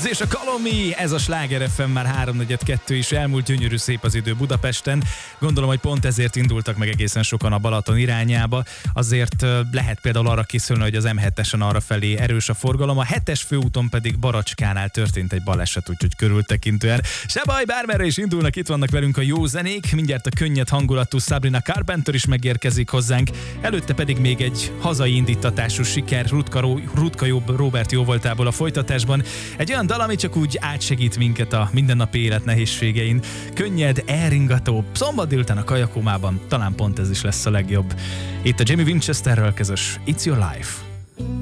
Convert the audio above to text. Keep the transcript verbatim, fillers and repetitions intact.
Kids és a Kalomi, ez a Sláger ef em, már háromnegyedkettő is elmúlt, gyönyörű szép az idő Budapesten. Gondolom, hogy pont ezért indultak meg egészen sokan a Balaton irányába. Azért lehet például arra készülni, hogy az em hetesen arra felé erős a forgalom. A hetes főúton pedig Baracskánál történt egy baleset, úgyhogy körültekintően. Se baj, bármerre is indulnak, itt vannak velünk a jó zenék. Mindjárt a könnyed hangulatú Sabrina Carpenter is megérkezik hozzánk. Előtte pedig még egy hazai indítatású siker Rutka, Rutka Jobb Róbert jóvoltából a folytatásban. Egy olyan dal, ami csak úgy átsegít minket a mindennapi élet nehézségein. Könnyed, elringató, szombat délután a kajakómában talán pont ez is lesz a legjobb. Itt a Jamie Winchesterrel közös It's Your Life.